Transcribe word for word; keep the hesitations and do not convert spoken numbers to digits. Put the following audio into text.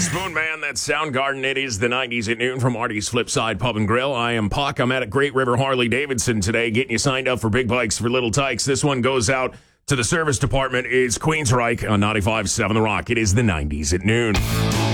Spoon Man, that's Soundgarden. It is the nineties at noon from Artie's Flipside Pub and Grill. I am Puck. I'm at a Great River Harley Davidson today, getting you signed up for big bikes for little tykes. This one goes out to the service department. It's Queensryche on ninety-five point seven The Rock. It is the nineties at noon.